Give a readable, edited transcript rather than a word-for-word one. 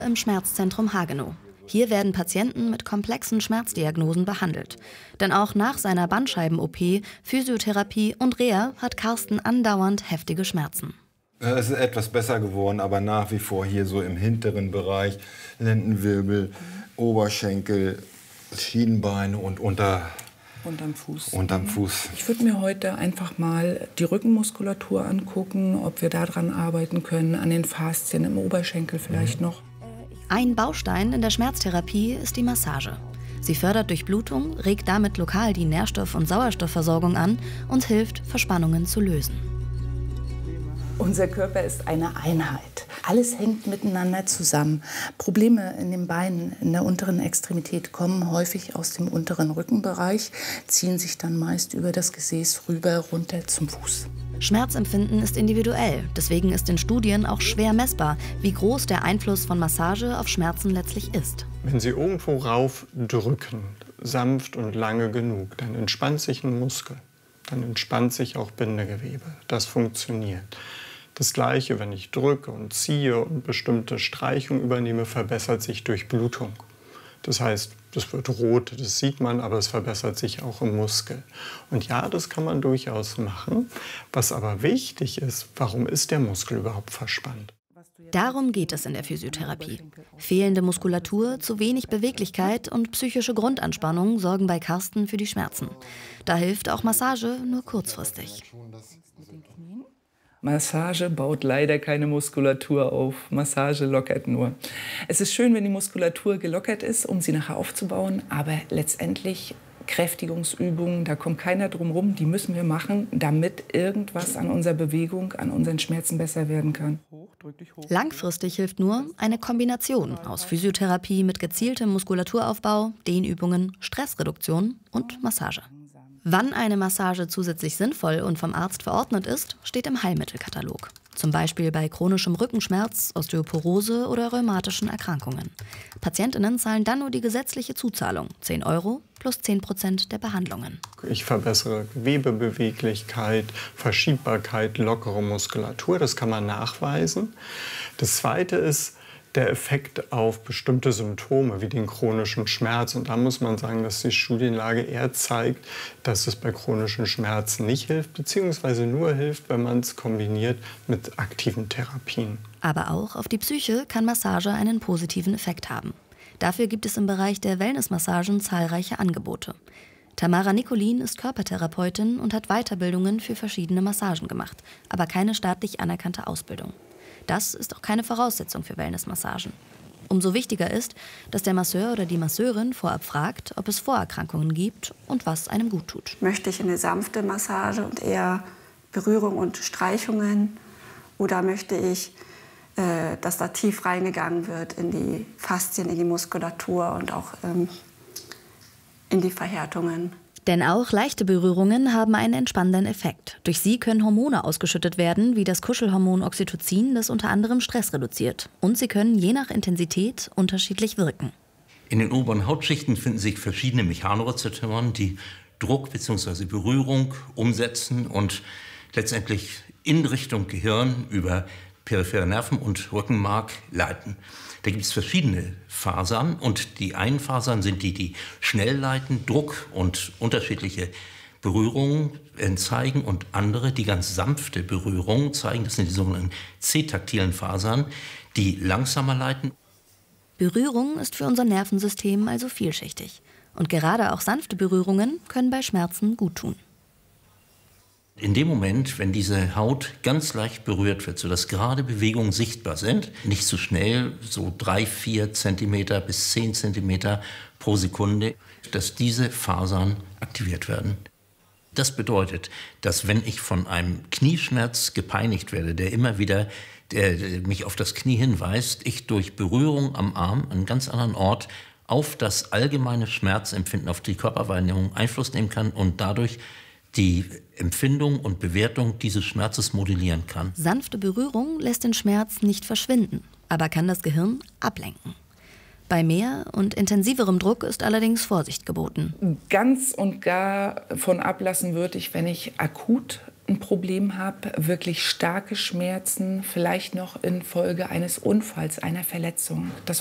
im Schmerzzentrum Hagenow. Hier werden Patienten mit komplexen Schmerzdiagnosen behandelt. Denn auch nach seiner Bandscheiben-OP, Physiotherapie und Reha hat Carsten andauernd heftige Schmerzen. Es ist etwas besser geworden, aber nach wie vor hier so im hinteren Bereich, Lendenwirbel, Oberschenkel, Schienbeine und unterm Fuß. Ich würde mir heute einfach mal die Rückenmuskulatur angucken, ob wir daran arbeiten können, an den Faszien im Oberschenkel vielleicht noch. Ein Baustein in der Schmerztherapie ist die Massage. Sie fördert Durchblutung, regt damit lokal die Nährstoff- und Sauerstoffversorgung an und hilft, Verspannungen zu lösen. Unser Körper ist eine Einheit. Alles hängt miteinander zusammen. Probleme in den Beinen, in der unteren Extremität kommen häufig aus dem unteren Rückenbereich, ziehen sich dann meist über das Gesäß rüber runter zum Fuß. Schmerzempfinden ist individuell. Deswegen ist in Studien auch schwer messbar, wie groß der Einfluss von Massage auf Schmerzen letztlich ist. Wenn Sie irgendwo rauf drücken, sanft und lange genug, dann entspannt sich ein Muskel. Dann entspannt sich auch Bindegewebe. Das funktioniert. Das Gleiche, wenn ich drücke und ziehe und bestimmte Streichungen übernehme, verbessert sich Durchblutung. Das heißt, das wird rot, das sieht man, aber es verbessert sich auch im Muskel. Und ja, das kann man durchaus machen. Was aber wichtig ist, warum ist der Muskel überhaupt verspannt? Darum geht es in der Physiotherapie. Fehlende Muskulatur, zu wenig Beweglichkeit und psychische Grundanspannung sorgen bei Carsten für die Schmerzen. Da hilft auch Massage nur kurzfristig. Massage baut leider keine Muskulatur auf. Massage lockert nur. Es ist schön, wenn die Muskulatur gelockert ist, um sie nachher aufzubauen. Aber letztendlich Kräftigungsübungen, da kommt keiner drum rum. Die müssen wir machen, damit irgendwas an unserer Bewegung, an unseren Schmerzen besser werden kann. Langfristig hilft nur eine Kombination aus Physiotherapie mit gezieltem Muskulaturaufbau, Dehnübungen, Stressreduktion und Massage. Wann eine Massage zusätzlich sinnvoll und vom Arzt verordnet ist, steht im Heilmittelkatalog. Zum Beispiel bei chronischem Rückenschmerz, Osteoporose oder rheumatischen Erkrankungen. Patientinnen zahlen dann nur die gesetzliche Zuzahlung, 10 € plus 10% der Behandlungen. Ich verbessere Gewebebeweglichkeit, Verschiebbarkeit, lockere Muskulatur, das kann man nachweisen. Das Zweite ist der Effekt auf bestimmte Symptome wie den chronischen Schmerz. Und da muss man sagen, dass die Studienlage eher zeigt, dass es bei chronischen Schmerzen nicht hilft, beziehungsweise nur hilft, wenn man es kombiniert mit aktiven Therapien. Aber auch auf die Psyche kann Massage einen positiven Effekt haben. Dafür gibt es im Bereich der Wellnessmassagen zahlreiche Angebote. Tamara Nicolin ist Körpertherapeutin und hat Weiterbildungen für verschiedene Massagen gemacht, aber keine staatlich anerkannte Ausbildung. Das ist auch keine Voraussetzung für Wellnessmassagen. Umso wichtiger ist, dass der Masseur oder die Masseurin vorab fragt, ob es Vorerkrankungen gibt und was einem gut tut. Möchte ich eine sanfte Massage und eher Berührung und Streichungen? Oder möchte ich, dass da tief reingegangen wird in die Faszien, in die Muskulatur und auch in die Verhärtungen? Denn auch leichte Berührungen haben einen entspannenden Effekt. Durch sie können Hormone ausgeschüttet werden, wie das Kuschelhormon Oxytocin, das unter anderem Stress reduziert. Und sie können je nach Intensität unterschiedlich wirken. In den oberen Hautschichten finden sich verschiedene Mechanorezeptoren, die Druck bzw. Berührung umsetzen und letztendlich in Richtung Gehirn über periphere Nerven und Rückenmark leiten. Da gibt es verschiedene Fasern und die einen Fasern sind die schnell leiten, Druck und unterschiedliche Berührungen zeigen und andere, die ganz sanfte Berührungen zeigen. Das sind die sogenannten C-taktilen Fasern, die langsamer leiten. Berührung ist für unser Nervensystem also vielschichtig. Und gerade auch sanfte Berührungen können bei Schmerzen gut tun. In dem Moment, wenn diese Haut ganz leicht berührt wird, sodass gerade Bewegungen sichtbar sind, nicht zu schnell, so 3-4 cm bis 10 cm pro Sekunde, dass diese Fasern aktiviert werden. Das bedeutet, dass wenn ich von einem Knieschmerz gepeinigt werde, der immer wieder mich auf das Knie hinweist, ich durch Berührung am Arm, an einem ganz anderen Ort, auf das allgemeine Schmerzempfinden, auf die Körperwahrnehmung Einfluss nehmen kann und dadurch die Empfindung und Bewertung dieses Schmerzes modellieren kann. Sanfte Berührung lässt den Schmerz nicht verschwinden, aber kann das Gehirn ablenken. Bei mehr und intensiverem Druck ist allerdings Vorsicht geboten. Ganz und gar von ablassen würde ich, wenn ich akut ein Problem habe, wirklich starke Schmerzen, vielleicht noch infolge eines Unfalls, einer Verletzung. Das